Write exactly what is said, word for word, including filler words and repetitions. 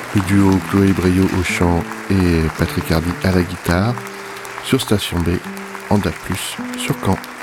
Le duo Chloé Brio au chant et Patrick Hardy à la guitare sur Station B, en D A B plus, sur Caen.